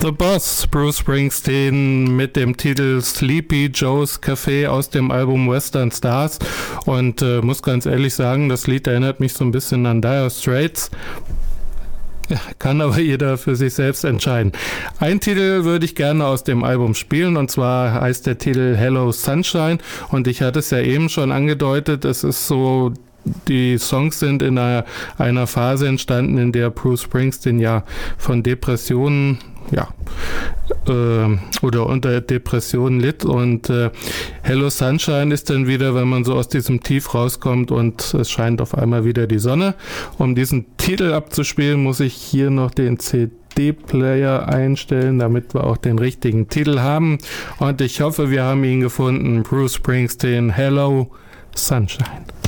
The Boss, Bruce Springsteen mit dem Titel Sleepy Joe's Café aus dem Album Western Stars und muss ganz ehrlich sagen, das Lied erinnert mich so ein bisschen an Dire Straits. Ja, kann aber jeder für sich selbst entscheiden. Ein Titel würde ich gerne aus dem Album spielen und zwar heißt der Titel Hello Sunshine und ich hatte es ja eben schon angedeutet, es ist so, die Songs sind in einer Phase entstanden, in der Bruce Springsteen ja von Depressionen oder unter Depressionen litt und Hello Sunshine ist dann wieder, wenn man so aus diesem Tief rauskommt und es scheint auf einmal wieder die Sonne. Um diesen Titel abzuspielen, muss ich hier noch den CD-Player einstellen, damit wir auch den richtigen Titel haben und ich hoffe, wir haben ihn gefunden. Bruce Springsteen, Hello Sunshine.